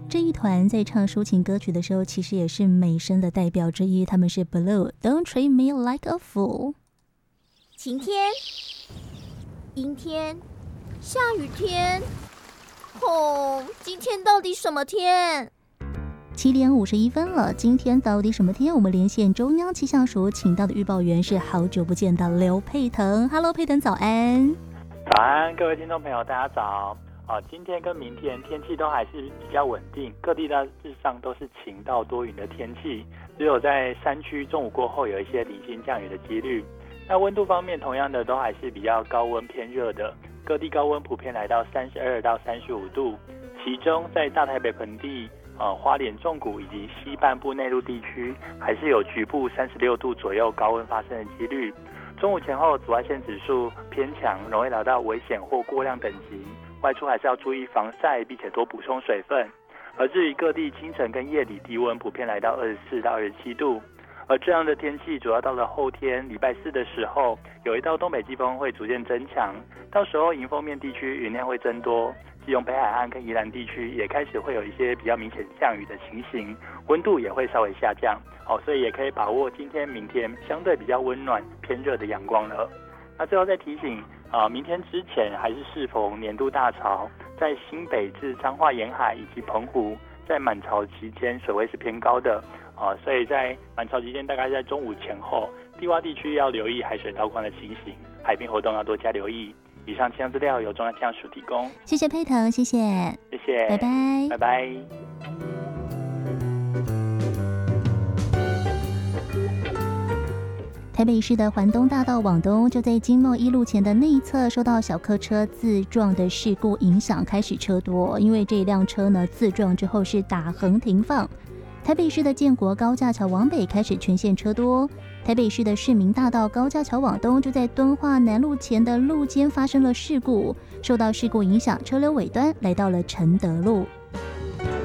这一团在唱抒情歌曲的时候，其实也是美声的代表之一，他们是 Blue Don't Treat Me Like a Fool。 晴天、阴天、下雨天，今天到底什么天 7点51分了，今天到底什么天？我们连线中央气象署请到的预报员是好久不见的刘佩腾。 Hello 佩腾，早安。 早安，各位听众朋友，大家早。今天跟明天天气都还是比较稳定，各地大致上都是晴到多云的天气，只有在山区中午过后有一些零星降雨的几率。那温度方面，同样的都还是比较高温偏热的，各地高温普遍来到32到35度，其中在大台北盆地、花莲纵谷以及西半部内陆地区，还是有局部36度左右高温发生的几率。中午前后紫外线指数偏强，容易来到危险或过量等级，外出还是要注意防晒，并且多补充水分。而至于各地清晨跟夜里低温普遍来到24到27度，而这样的天气主要到了后天礼拜四的时候，有一道东北季风会逐渐增强，到时候迎风面地区云量会增多，基隆北海岸跟宜兰地区也开始会有一些比较明显降雨的情形，温度也会稍微下降，所以也可以把握今天明天相对比较温暖偏热的阳光了。那最后再提醒明天之前还是适逢年度大潮，在新北至彰化沿海以及澎湖，在满潮期间水位是偏高的所以在满潮期间大概在中午前后，低洼地区要留意海水倒灌的情形，海滨活动要多加留意。以上气象资料由中央气象署提供。 谢谢佩腾，谢谢， 谢谢， 拜拜， 拜拜。 台北市的环东大道往东，就在经贸一路前的内侧，受到小客车自撞的事故影响，开始车多。因为这一辆车呢自撞之后是打横停放。台北市的建国高架桥往北开始全线车多。台北市的市民大道高架桥往东，就在敦化南路前的路肩发生了事故，受到事故影响，车流尾端来到了承德路。